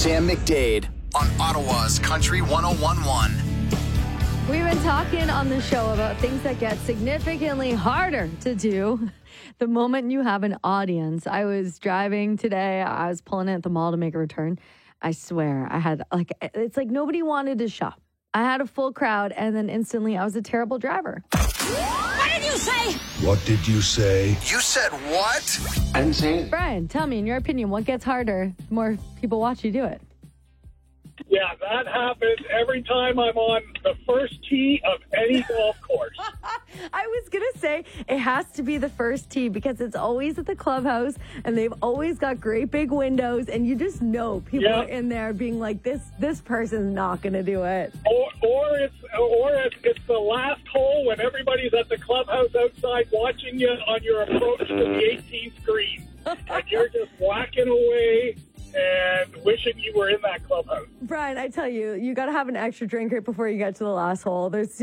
Sam McDade on Ottawa's Country 101.1. We've been talking on the show about things that get significantly harder to do the moment you have an audience. I was driving today. I was pulling in at the mall to make a return. I swear, I had it's like nobody wanted to shop. I had a full crowd, and then instantly I was a terrible driver. What did you say? What did you say? You said what? I didn't say it. Brian, tell me, in your opinion, what gets harder the more people watch you do it? Yeah, that happens every time I'm on the first tee of any golf course. I was going to say it has to be the first tee because it's always at the clubhouse and they've always got great big windows and you just know people are in there being like, this person's not going to do it. Or it's the last hole when everybody's at the clubhouse outside watching you on your approach to the 18th green. And you're just whacking away and wishing you were in that clubhouse. Brian, I tell you, you got to have an extra drink right before you get to the last hole. There's